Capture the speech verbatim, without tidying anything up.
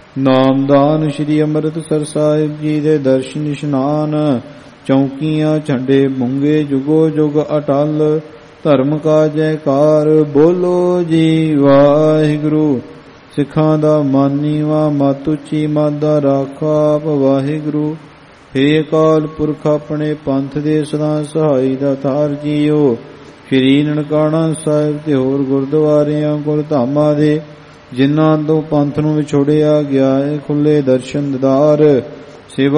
ਨਾਮਦਾਨ ਸ਼੍ਰੀ ਅੰਮ੍ਰਿਤਸਰ ਸਾਹਿਬ ਜੀ ਦੇ ਦਰਸ਼ਨ ਇਸ਼ਨਾਨ। ਚੌਂਕੀਆਂ ਝੰਡੇ ਬੁੰਗੇ ਜੁਗੋ ਜੁਗ ਅਟਲ। ਧਰਮ ਕਾ ਜੈਕਾਰ ਬੋਲੋ ਜੀ ਵਾਹਿਗੁਰੂ। ਸਿੱਖਾਂ ਦਾ ਮਨ ਨੀਵਾ ਮਤ ਉੱਚੀ ਮਤ ਦਾ ਰਾਖਾ ਆਪ ਵਾਹਿਗੁਰੂ। ਹੇ ਅਕਾਲ ਪੁਰਖ ਆਪਣੇ ਪੰਥ ਦੇ ਸਦਾ ਸਹਾਈ ਦਾ ਤਾਰ ਜੀਓ। ਸ਼੍ਰੀ ਨਨਕਾਣਾ ਸਾਹਿਬ ਤੇ ਹੋਰ ਗੁਰਦੁਆਰਿਆਂ ਗੁਰਧਾਮਾਂ ਦੇ ਜਿਨ੍ਹਾਂ ਤੋਂ ਪੰਥ ਨੂੰ ਵਿਛੋੜਿਆ ਗਿਆ ਹੈ ਖੁੱਲੇ ਦਰਸ਼ਨ ਦਿਦਾਰ। ਸੇਵਾ